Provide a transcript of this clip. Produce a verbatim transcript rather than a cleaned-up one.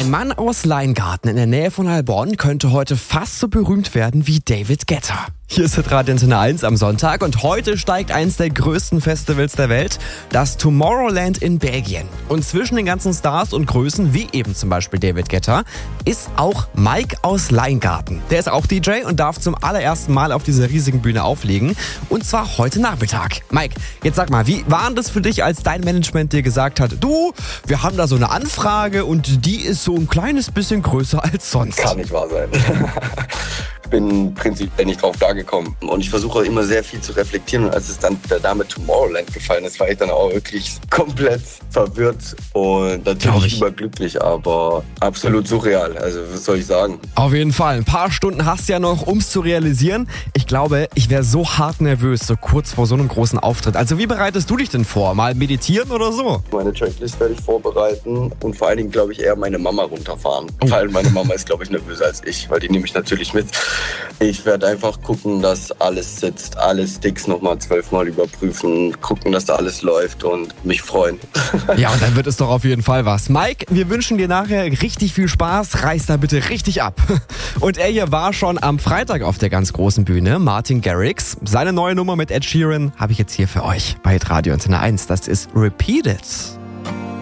Ein Mann aus Leingarten in der Nähe von Heilbronn könnte heute fast so berühmt werden wie David Guetta. Hier ist Radio Antenne eins am Sonntag und heute steigt eins der größten Festivals der Welt, das Tomorrowland in Belgien. Und zwischen den ganzen Stars und Größen, wie eben zum Beispiel David Guetta, ist auch Mike aus Leingarten. Der ist auch D J und darf zum allerersten Mal auf dieser riesigen Bühne auflegen. Und zwar heute Nachmittag. Mike, jetzt sag mal, wie war das für dich, als dein Management dir gesagt hat, du, wir haben da so eine Anfrage und die ist so ein kleines bisschen größer als sonst? Kann nicht wahr sein. Ich bin prinzipiell nicht drauf klargekommen. Und ich versuche auch immer sehr viel zu reflektieren. Und als es dann der Name Tomorrowland gefallen ist, war ich dann auch wirklich komplett verwirrt und natürlich überglücklich, aber absolut surreal. Also was soll ich sagen? Auf jeden Fall. Ein paar Stunden hast du ja noch, um es zu realisieren. Ich glaube, ich wäre so hart nervös, so kurz vor so einem großen Auftritt. Also wie bereitest du dich denn vor? Mal meditieren oder so? Meine Checklist werde ich vorbereiten und vor allen Dingen, glaube ich, eher meine Mama runterfahren. Oh. Weil meine Mama ist, glaube ich, nervöser als ich, weil die nehme ich natürlich mit. Ich werde einfach gucken, dass alles sitzt, alle Sticks nochmal zwölfmal überprüfen, gucken, dass da alles läuft und mich freuen. Ja, und dann wird es doch auf jeden Fall was. Mike, wir wünschen dir nachher richtig viel Spaß, reiß da bitte richtig ab. Und er hier war schon am Freitag auf der ganz großen Bühne, Martin Garrix. Seine neue Nummer mit Ed Sheeran habe ich jetzt hier für euch bei Radio Antenne eins. Das ist Repeat It.